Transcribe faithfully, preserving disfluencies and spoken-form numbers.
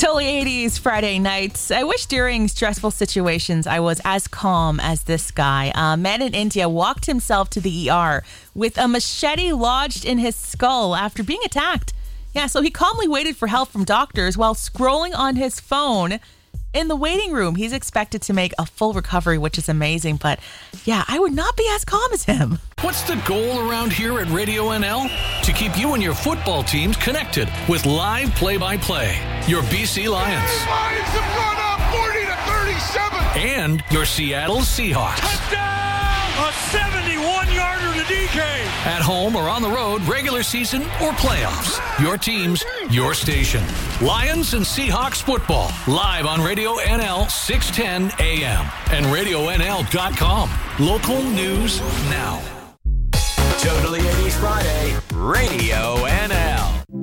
Totally eighties Friday nights. I wish during stressful situations I was as calm as this guy. A man in India walked himself to the E R with a machete lodged in his skull after being attacked. Yeah, so he calmly waited for help from doctors while scrolling on his phone in the waiting room. He's expected to make a full recovery, which is amazing. But yeah, I would not be as calm as him. What's the goal around here at Radio N L? To keep you and your football teams connected with live play-by-play. Your B C Lions. The Lions have gone up forty to thirty-seven. And your Seattle Seahawks. Touchdown! A seventy-one-yarder to D K. At home or on the road, regular season or playoffs. Your teams, your station. Lions and Seahawks football. Live on Radio N L six ten A M and radio N L dot com. Local news now. Totally eighties Friday, Radio N L.